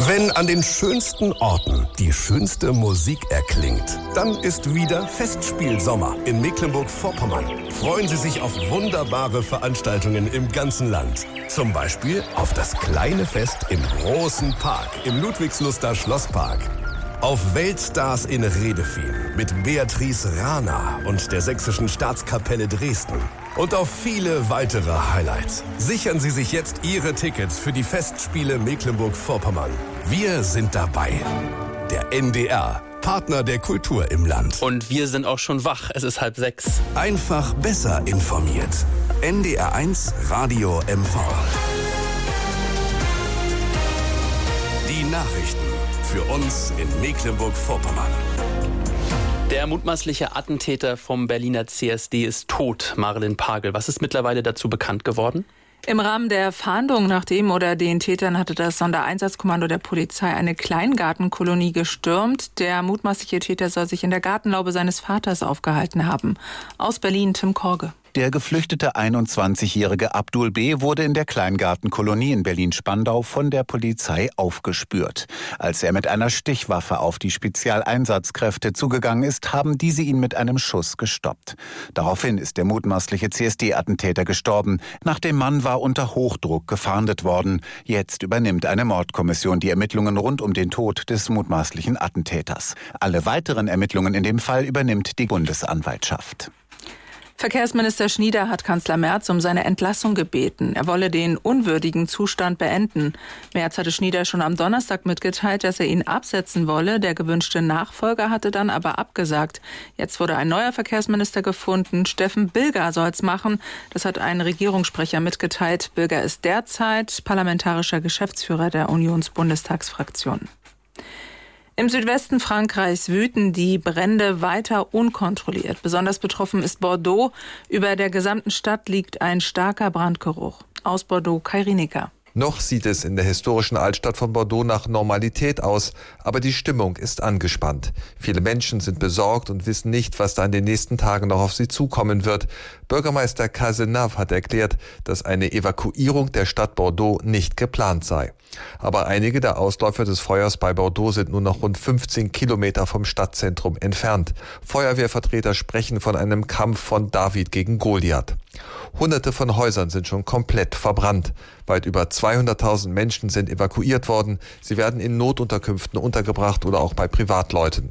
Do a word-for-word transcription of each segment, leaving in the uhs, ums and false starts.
Wenn an den schönsten Orten die schönste Musik erklingt, dann ist wieder Festspielsommer in Mecklenburg-Vorpommern. Freuen Sie sich auf wunderbare Veranstaltungen im ganzen Land. Zum Beispiel auf das kleine Fest im großen Park, im Ludwigsluster Schlosspark. Auf Weltstars in Redefehn mit Beatrice Rana und der Sächsischen Staatskapelle Dresden. Und auf viele weitere Highlights. Sichern Sie sich jetzt Ihre Tickets für die Festspiele Mecklenburg-Vorpommern. Wir sind dabei. Der N D R, Partner der Kultur im Land. Und wir sind auch schon wach. Es ist halb sechs. Einfach besser informiert. N D R eins Radio M V. Die Nachrichten für uns in Mecklenburg-Vorpommern. Der mutmaßliche Attentäter vom Berliner C S D ist tot, Marilyn Pagel. Was ist mittlerweile dazu bekannt geworden? Im Rahmen der Fahndung nach dem oder den Tätern hatte das Sondereinsatzkommando der Polizei eine Kleingartenkolonie gestürmt. Der mutmaßliche Täter soll sich in der Gartenlaube seines Vaters aufgehalten haben. Aus Berlin, Tim Korge. Der geflüchtete einundzwanzigjährige Abdul B. wurde in der Kleingartenkolonie in Berlin-Spandau von der Polizei aufgespürt. Als er mit einer Stichwaffe auf die Spezialeinsatzkräfte zugegangen ist, haben diese ihn mit einem Schuss gestoppt. Daraufhin ist der mutmaßliche C S D-Attentäter gestorben. Nach dem Mann war unter Hochdruck gefahndet worden. Jetzt übernimmt eine Mordkommission die Ermittlungen rund um den Tod des mutmaßlichen Attentäters. Alle weiteren Ermittlungen in dem Fall übernimmt die Bundesanwaltschaft. Verkehrsminister Schnieder hat Kanzler Merz um seine Entlassung gebeten. Er wolle den unwürdigen Zustand beenden. Merz hatte Schnieder schon am Donnerstag mitgeteilt, dass er ihn absetzen wolle. Der gewünschte Nachfolger hatte dann aber abgesagt. Jetzt wurde ein neuer Verkehrsminister gefunden. Steffen Bilger soll's machen. Das hat ein Regierungssprecher mitgeteilt. Bilger ist derzeit parlamentarischer Geschäftsführer der Unionsbundestagsfraktion. Im Südwesten Frankreichs wüten die Brände weiter unkontrolliert. Besonders betroffen ist Bordeaux. Über der gesamten Stadt liegt ein starker Brandgeruch. Aus Bordeaux, Kai Rienecker. Noch sieht es in der historischen Altstadt von Bordeaux nach Normalität aus, aber die Stimmung ist angespannt. Viele Menschen sind besorgt und wissen nicht, was da in den nächsten Tagen noch auf sie zukommen wird. Bürgermeister Cazenave hat erklärt, dass eine Evakuierung der Stadt Bordeaux nicht geplant sei. Aber einige der Ausläufer des Feuers bei Bordeaux sind nur noch rund fünfzehn Kilometer vom Stadtzentrum entfernt. Feuerwehrvertreter sprechen von einem Kampf von David gegen Goliath. Hunderte von Häusern sind schon komplett verbrannt. Weit über zweihunderttausend Menschen sind evakuiert worden. Sie werden in Notunterkünften untergebracht oder auch bei Privatleuten.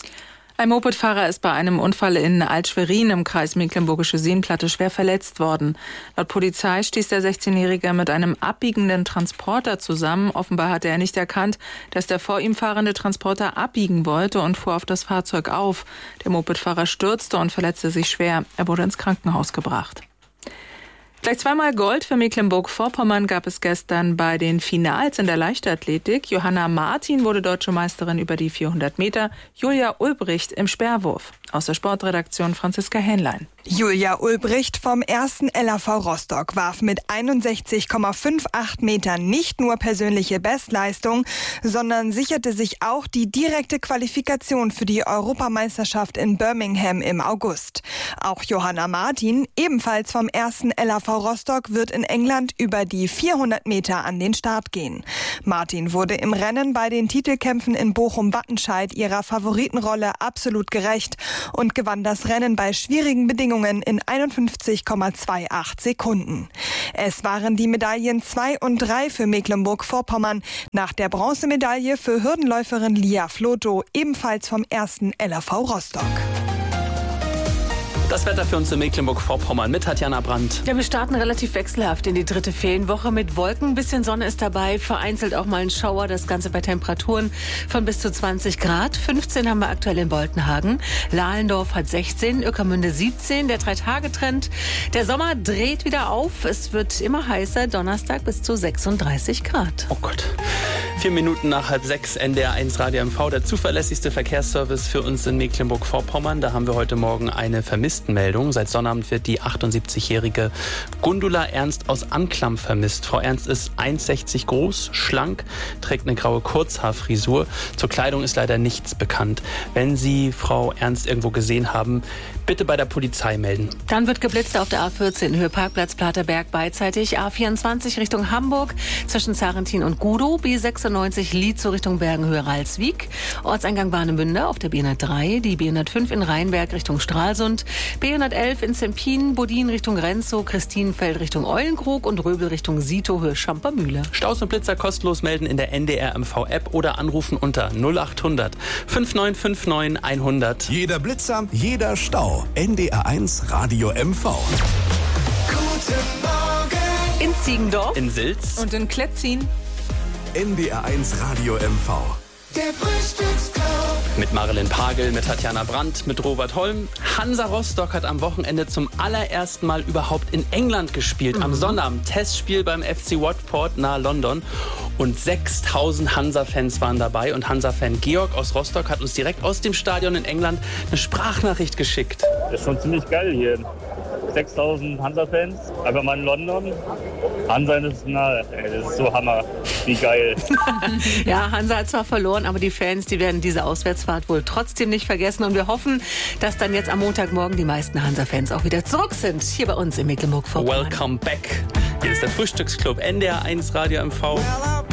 Ein Mopedfahrer ist bei einem Unfall in Alt-Schwerin im Kreis Mecklenburgische Seenplatte schwer verletzt worden. Laut Polizei stieß der sechzehnjährige mit einem abbiegenden Transporter zusammen. Offenbar hatte er nicht erkannt, dass der vor ihm fahrende Transporter abbiegen wollte und fuhr auf das Fahrzeug auf. Der Mopedfahrer stürzte und verletzte sich schwer. Er wurde ins Krankenhaus gebracht. Gleich zweimal Gold für Mecklenburg-Vorpommern gab es gestern bei den Finals in der Leichtathletik. Johanna Martin wurde deutsche Meisterin über die vierhundert Meter, Julia Ulbricht im Speerwurf. Aus der Sportredaktion Franziska Hähnlein. Julia Ulbricht vom ersten L A V Rostock warf mit einundsechzig Komma achtundfünfzig Metern nicht nur persönliche Bestleistung, sondern sicherte sich auch die direkte Qualifikation für die Europameisterschaft in Birmingham im August. Auch Johanna Martin, ebenfalls vom ersten L A V Rostock, wird in England über die vierhundert Meter an den Start gehen. Martin wurde im Rennen bei den Titelkämpfen in Bochum-Wattenscheid ihrer Favoritenrolle absolut gerecht und gewann das Rennen bei schwierigen Bedingungen in einundfünfzig Komma achtundzwanzig Sekunden. Es waren die Medaillen zwei und drei für Mecklenburg-Vorpommern, nach der Bronzemedaille für Hürdenläuferin Lia Floto, ebenfalls vom ersten L A V Rostock. Das Wetter für uns in Mecklenburg-Vorpommern mit Tatjana Brandt. Ja, wir starten relativ wechselhaft in die dritte Ferienwoche mit Wolken. Ein bisschen Sonne ist dabei, vereinzelt auch mal ein Schauer. Das Ganze bei Temperaturen von bis zu zwanzig Grad. fünfzehn haben wir aktuell in Boltenhagen. Lahlendorf hat sechzehn, Ueckermünde siebzehn. Der Drei-Tage-Trend. Der Sommer dreht wieder auf. Es wird immer heißer. Donnerstag bis zu sechsunddreißig Grad. Oh Gott. Vier Minuten nach halb sechs, N D R eins Radio M V, der zuverlässigste Verkehrsservice für uns in Mecklenburg-Vorpommern. Da haben wir heute Morgen eine Vermisstenmeldung. Seit Sonnabend wird die achtundsiebzigjährige Gundula Ernst aus Anklam vermisst. Frau Ernst ist eins Komma sechzig groß, schlank, trägt eine graue Kurzhaarfrisur. Zur Kleidung ist leider nichts bekannt. Wenn Sie Frau Ernst irgendwo gesehen haben, bitte bei der Polizei melden. Dann wird geblitzt auf der A vierzehn, Höhe Parkplatz Platerberg beidseitig. A vierundzwanzig Richtung Hamburg, zwischen Zarentin und Gudow. B sechsundneunzig Lietzow Richtung Bergen-Höhe Ralswiek. Ortseingang Warnemünde auf der B hundertdrei. Die B hundertfünf in Rheinberg Richtung Stralsund. B hundertelf in Zempin, Bodin Richtung Renzow, Christinenfeld Richtung Eulenkrug und Röbel Richtung Sito, Höhe Schampermühle. Staus und Blitzer kostenlos melden in der N D R M V-App oder anrufen unter null achthundert fünfundneunzig fünfundneunzig hundert. Jeder Blitzer, jeder Stau. N D R eins Radio M V. Guten Morgen. In Ziegendorf. In Silz. Und in Kletzin. N D R eins Radio M V. Der Frühstücksclub. Mit Marilyn Pagel, mit Tatjana Brandt, mit Robert Holm. Hansa Rostock hat am Wochenende zum allerersten Mal überhaupt in England gespielt. Mhm. Am Sonnabend Testspiel beim F C Watford nahe London. Und sechstausend Hansa-Fans waren dabei. Und Hansa-Fan Georg aus Rostock hat uns direkt aus dem Stadion in England eine Sprachnachricht geschickt. Das ist schon ziemlich geil hier. sechstausend Hansa-Fans, einfach mal in London. Hansa ist nahe. Das ist so Hammer. Wie geil. Ja, Hansa hat zwar verloren, aber die Fans, die werden diese Auswärtsfahrt wohl trotzdem nicht vergessen. Und wir hoffen, dass dann jetzt am Montagmorgen die meisten Hansa-Fans auch wieder zurück sind. Hier bei uns in Mecklenburg-Vorpommern. Welcome back. Hier ist der Frühstücksclub N D R eins Radio M V.